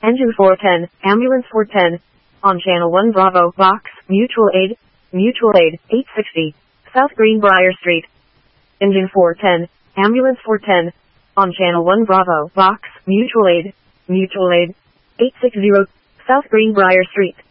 Engine 410, Ambulance 410. On Channel 1 Bravo, Box, Mutual Aid, 860, South Greenbrier Street. Engine 410, Ambulance 410. On Channel 1 Bravo, Box, Mutual Aid, 860, South Greenbrier Street.